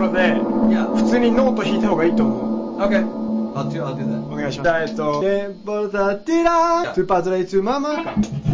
ので、普通にノート弾いた方がいいと思う。 Okay. I'll do that. お願いします。テンポザティラー、スーパーズレイツーママか。